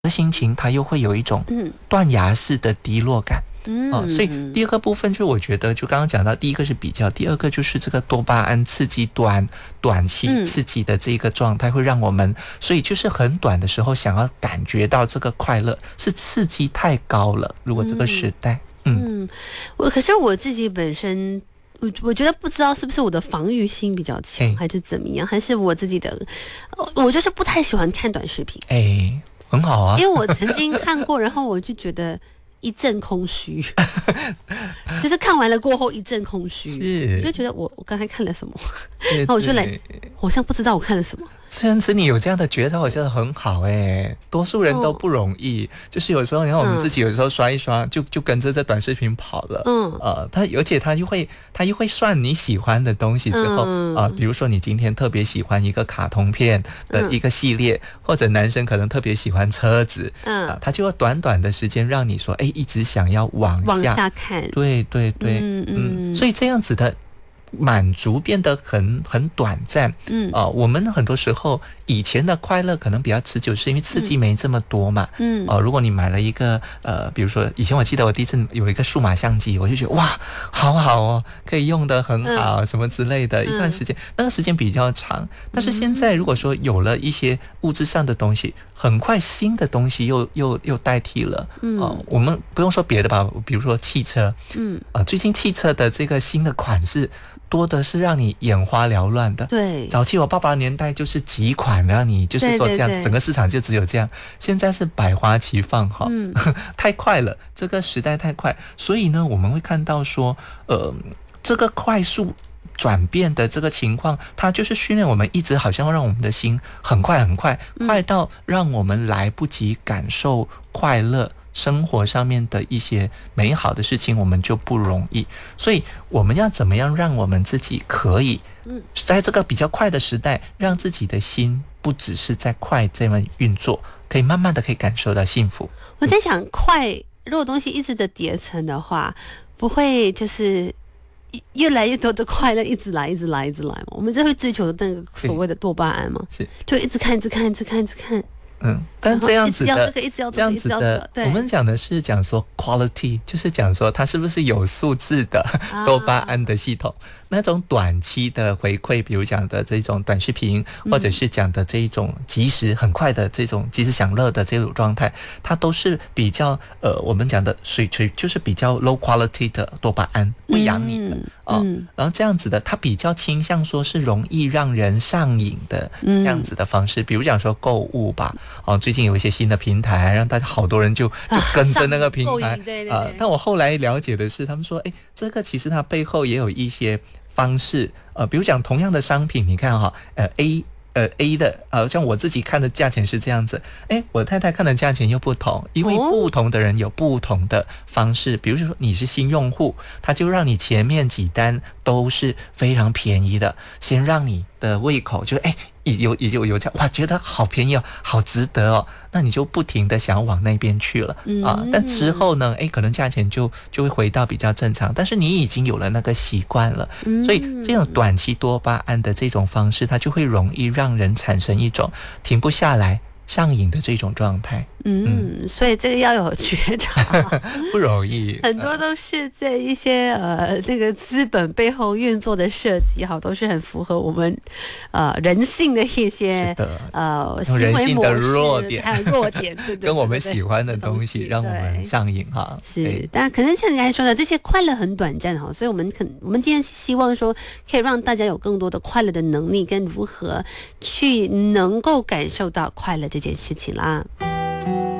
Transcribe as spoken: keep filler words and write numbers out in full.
心情它又会有一种断崖式的低落感。 嗯、 哦，所以第二个部分就我觉得就刚刚讲到，第一个是比较，第二个就是这个多巴胺刺激短短期刺激的这个状态会让我们、嗯、所以就是很短的时候想要感觉到这个快乐，是刺激太高了，如果这个时代。嗯, 嗯我可是我自己本身我我觉得不知道是不是我的防御心比较强，还是怎么样，还是我自己的我就是不太喜欢看短视频。 哎，很好啊， 因为我曾经看过，然后我就觉得一阵空虚，就是看完了过后一阵空虚，我就觉得我我刚才看了什么，然后我就来，好像不知道我看了什么。 虽然子你有这样的觉察，我觉得很好哎，多数人都不容易。哦、就是有时候，你看我们自己有时候刷一刷，嗯、就就跟着这短视频跑了。嗯，呃，他而且他又会他又会算你喜欢的东西之后，嗯、呃，比如说你今天特别喜欢一个卡通片的一个系列，嗯、或者男生可能特别喜欢车子，嗯，啊、呃，他就要短短的时间让你说，哎，一直想要往下往下看。 对对对，嗯嗯，所以这样子的满足变得很很短暂，嗯啊、呃，我们很多时候以前的快乐可能比较持久，是因为刺激没这么多嘛，嗯哦、呃，如果你买了一个呃，比如说以前我记得我第一次有一个数码相机，我就觉得哇，好好哦，可以用得很好，嗯、什么之类的，一段时间，嗯、那个时间比较长。但是现在如果说有了一些物质上的东西，很快新的东西又又又代替了，嗯、呃，我们不用说别的吧，比如说汽车，嗯啊、呃，最近汽车的这个新的款式。多的是让你眼花缭乱的。 对， 早期我爸爸年代就是几款让你就是说这样，对对对，整个市场就只有这样。现在是百花齐放哈，嗯、太快了，这个时代太快，所以呢，我们会看到说，呃，这个快速转变的这个情况，它就是训练我们一直好像让我们的心很快很快，嗯、快到让我们来不及感受快乐。生活上面的一些美好的事情我们就不容易，所以我们要怎么样让我们自己可以在这个比较快的时代，让自己的心不只是在快这么运作，可以慢慢的可以感受到幸福。 我在想，快如果东西一直的叠层的话，不会就是越来越多的快乐一直来一直来一直来吗？我们这会追求那个所谓的多巴胺吗？是，就一直看一直看一直看一直看。 嗯，但这样子的， 这样子的，我们讲的是讲说 quality， 就是讲说它是不是有数字的多巴胺的系统。啊，那种短期的回馈，比如讲的这种短视频，或者是讲的这一种即时很快的这种即时享乐的这种状态，它都是比较呃我们讲的水垂，就是比较 low quality 的多巴胺，会养你的啊、嗯哦。然后这样子的，它比较倾向说是容易让人上瘾的这样子的方式，比如讲说购物吧，哦，最近有一些新的平台，让大家好多人就就跟着那个平台啊。对对对呃、但我后来了解的是，他们说，哎，这个其实它背后也有一些方式，呃，比如讲同样的商品，你看哈，呃 A 呃 A 的，呃，像我自己看的价钱是这样子，哎，我太太看的价钱又不同，因为不同的人有不同的方式，比如说你是新用户，他就让你前面几单都是非常便宜的，先让你的胃口就哎。有有有有这样哇，觉得好便宜哦，好值得哦，那你就不停的想要往那边去了、嗯、啊。但之后呢，哎，可能价钱就就会回到比较正常，但是你已经有了那个习惯了，嗯、所以这种短期多巴胺的这种方式，它就会容易让人产生一种停不下来、上瘾的这种状态。 嗯，所以这个要有觉察， 不容易。 很多都是在一些呃这个资本背后运作的设计，好，都是很符合我们呃人性的一些呃行为模式， 弱点， 还有弱点，对对， 跟我们喜欢的东西，让我们上瘾哈。 是，但可能像你刚才说的，这些快乐很短暂哈，所以我们可我们今天希望说，可以让大家有更多的快乐的能力，跟如何去能够感受到快乐这件事情啦。